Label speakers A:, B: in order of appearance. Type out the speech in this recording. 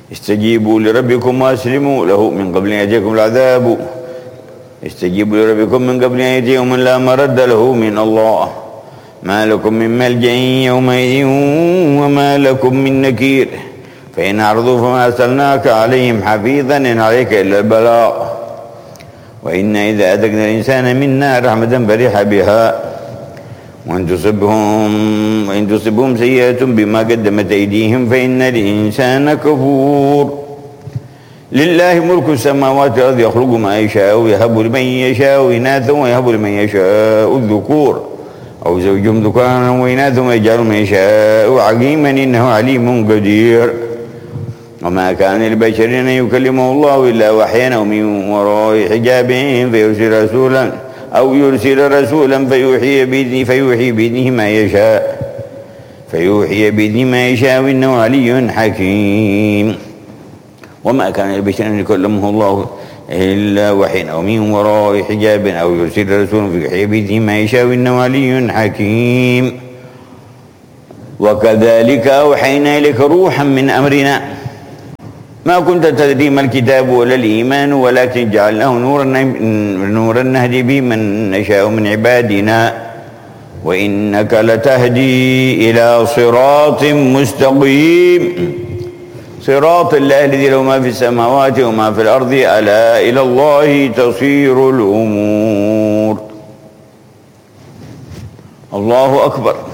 A: استجيبوا لربكم وأسلموا له من قبل أن يأتيكم العذاب. استجيبوا لربكم من قبل أن يأتيكم لا مرد له من الله ما لكم من ملجأ يومئذ وما لكم من نكير. فإن أعرضوا فما أرسلناك عليهم حفيظا إن عليك إلا البلاغ. وإن إذا أذقنا الإنسان منا رحمة فرح بها وإن تصبهم سيئة بما قدمت أيديهم فإن الإنسان كفور. لله ملك السماوات والأرض يخلق ما يشاء ويهب لمن يشاء إناثا ويهب لمن يشاء الذكور أو زوجهم ذكرانا وإناثا ويجعل من يشاء عقيما إنه عليم قدير. وما كان لبشر أن يكلمه الله إلا وحيا أو من وراء حجاب فيرسل رسولا فيوحي بإذنه ما يشاء إنه علي حكيم. وما كان لبشر أن يكلمه الله إلا وحيا أو من وراء حجاب أو يرسل رسولا فيوحي بإذنه ما يشاء إنه علي حكيم. وكذلك أوحينا إليك روحا من أمرنا ما كنت تدري ما الكتاب ولا الإيمان ولكن جعلناه نورا نهدي به من نشاء من عبادنا وإنك لتهدي إلى صراط مستقيم. صراط الله الذي له ما في السماوات وما في الأرض ألا إلى الله تصير الأمور. الله أكبر.